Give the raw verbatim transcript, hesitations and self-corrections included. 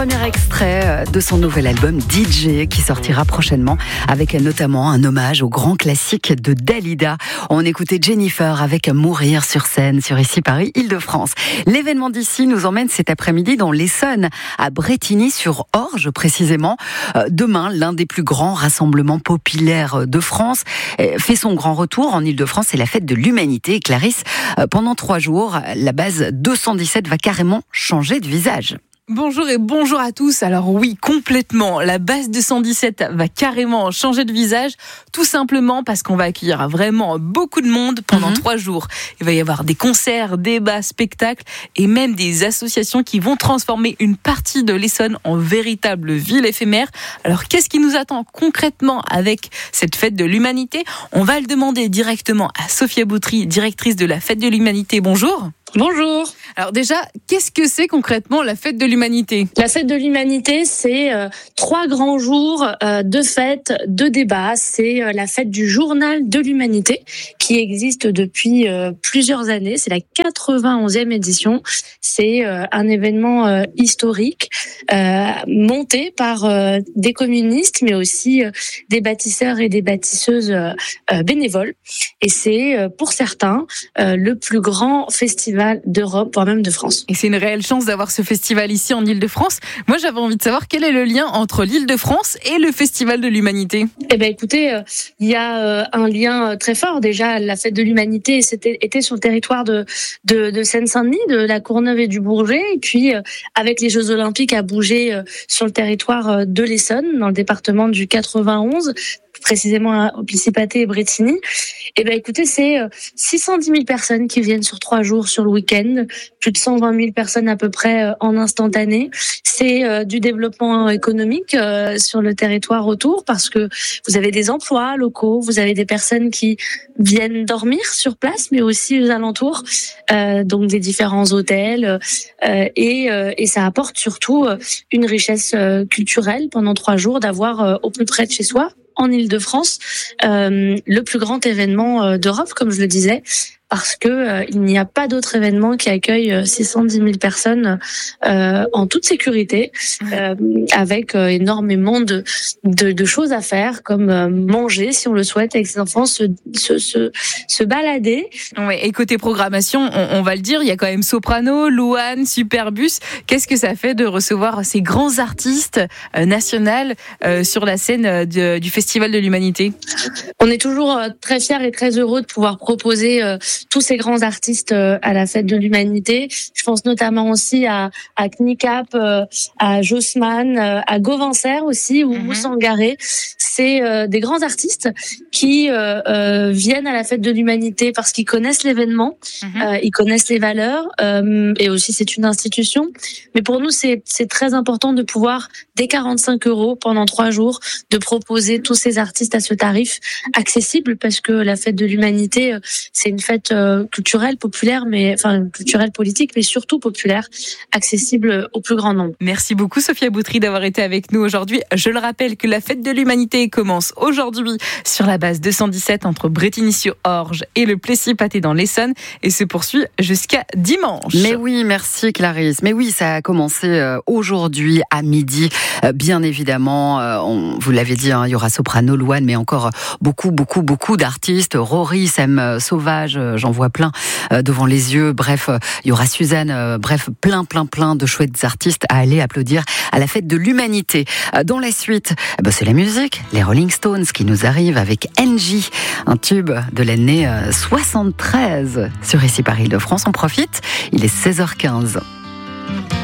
Premier extrait de son nouvel album D J qui sortira prochainement avec notamment un hommage au grand classique de Dalida. On écoutait Jennifer avec Mourir sur scène sur Ici Paris, Île-de-France. L'événement d'ici nous emmène cet après-midi dans l'Essonne, à Brétigny-sur-Orge précisément. Demain, l'un des plus grands rassemblements populaires de France fait son grand retour en Île-de-France. C'est la fête de l'Humanité. Clarisse, pendant trois jours, la base deux cent dix-sept va carrément changer de visage. Bonjour et bonjour à tous. Alors oui, complètement. La base deux cent dix-sept va carrément changer de visage, tout simplement parce qu'on va accueillir vraiment beaucoup de monde pendant mmh. trois jours. Il va y avoir des concerts, débats, spectacles et même des associations qui vont transformer une partie de l'Essonne en véritable ville éphémère. Alors qu'est-ce qui nous attend concrètement avec cette fête de l'Humanité ? On va le demander directement à Sophia Boutry, directrice de la fête de l'Humanité. Bonjour. Bonjour. Alors déjà, qu'est-ce que c'est concrètement la fête de l'Humanité ? La fête de l'Humanité, c'est euh, trois grands jours euh, de fêtes, de débats. C'est euh, la fête du Journal de l'Humanité qui existe depuis euh, plusieurs années. C'est la quatre-vingt-onzième édition. C'est euh, un événement euh, historique euh, monté par euh, des communistes, mais aussi euh, des bâtisseurs et des bâtisseuses euh, euh, bénévoles. Et c'est euh, pour certains euh, le plus grand festival d'Europe, voire même de France. Et c'est une réelle chance d'avoir ce festival ici en Île-de-France. Moi, j'avais envie de savoir quel est le lien entre l'Île-de-France et le Festival de l'Humanité. Eh ben, écoutez, euh, il y a euh, un lien euh, très fort. Déjà, la fête de l'Humanité c'était, était sur le territoire de, de, de Seine-Saint-Denis, de la Courneuve et du Bourget. Et puis, euh, avec les Jeux Olympiques, a bougé euh, sur le territoire euh, de l'Essonne, dans le département du quatre-vingt-onze. Précisément à Piscipâté et Brétigny. Eh ben, écoutez, c'est six cent dix mille personnes qui viennent sur trois jours sur le week-end, plus de cent vingt mille personnes à peu près en instantané. C'est euh, du développement économique euh, sur le territoire autour parce que vous avez des emplois locaux, vous avez des personnes qui viennent dormir sur place, mais aussi aux alentours, euh, donc des différents hôtels, euh, et, euh, et ça apporte surtout une richesse euh, culturelle pendant trois jours d'avoir euh, au plus près de chez soi, en Île-de-France, euh, le plus grand événement euh, d'Europe, comme je le disais, parce que euh, il n'y a pas d'autre événement qui accueille six cent dix mille personnes euh, en toute sécurité, euh, avec euh, énormément de, de de choses à faire, comme euh, manger si on le souhaite avec ses enfants, se se se, se balader. Ouais, et côté programmation, on, on va le dire, il y a quand même Soprano, Louane, Superbus. Qu'est-ce que ça fait de recevoir ces grands artistes euh, nationaux euh, sur la scène euh, de, du Festival de l'Humanité ? On est toujours euh, très fiers et très heureux de pouvoir proposer euh, tous ces grands artistes euh, à la fête de l'Humanité. Je pense notamment aussi à, à Knicap, euh, à Jossman, euh, à Gauvincer aussi, ou mm-hmm. Sangaré. C'est euh, des grands artistes qui euh, euh, viennent à la fête de l'Humanité parce qu'ils connaissent l'événement, mm-hmm. euh, ils connaissent les valeurs, euh, et aussi c'est une institution. Mais pour nous, c'est, c'est très important de pouvoir, dès quarante-cinq euros pendant trois jours, de proposer tous ces artistes à ce tarif accessible, parce que la fête de l'Humanité, euh, c'est une fête euh, culturelle, populaire, mais enfin culturelle, politique, mais surtout populaire, accessible au plus grand nombre. Merci beaucoup Sophia Boutry d'avoir été avec nous aujourd'hui. Je le rappelle que la fête de l'Humanité commence aujourd'hui sur la base deux cent dix-sept entre Brétigny-sur-Orge et le Plessis-Pâté dans l'Essonne et se poursuit jusqu'à dimanche. Mais oui, merci Clarisse. Mais oui, ça a commencé aujourd'hui à midi. Bien évidemment, on, vous l'avez dit, hein, il y aura Soprano, Louane, mais encore beaucoup, beaucoup, beaucoup d'artistes. Rory, Sam Sauvage, j'en vois plein devant les yeux. Bref, il y aura Suzanne. Bref, plein, plein, plein de chouettes artistes à aller applaudir à la fête de l'Humanité. Dans la suite, bah c'est la musique, les Rolling Stones qui nous arrivent avec Angie, un tube de l'année soixante-treize sur Ici Paris Île-de-France. On profite, il est seize heures quinze.